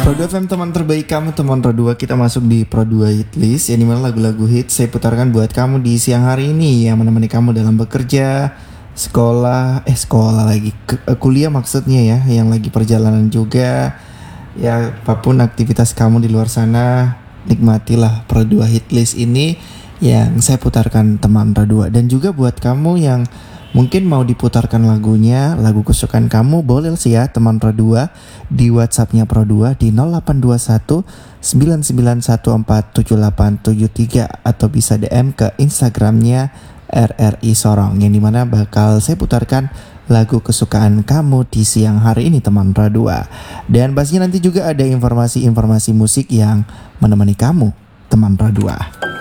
Pro 2 FM teman terbaik kamu, teman Pro 2. Kita masuk di Pro 2 Hit List, yang dimana lagu-lagu hit saya putarkan buat kamu di siang hari ini, yang menemani kamu dalam bekerja, sekolah lagi, kuliah maksudnya ya, yang lagi perjalanan juga. Ya apapun aktivitas kamu di luar sana, nikmatilah Pro 2 Hit List ini yang saya putarkan teman Pro 2. Dan juga buat kamu yang mungkin mau diputarkan lagunya, lagu kesukaan kamu, boleh sih ya teman Pro 2 di WhatsAppnya Pro 2 di 0821 99147873 atau bisa DM ke Instagramnya RRI Sorong, yang dimana bakal saya putarkan lagu kesukaan kamu di siang hari ini teman Pro 2. Dan pastinya nanti juga ada informasi-informasi musik yang menemani kamu teman Pro 2.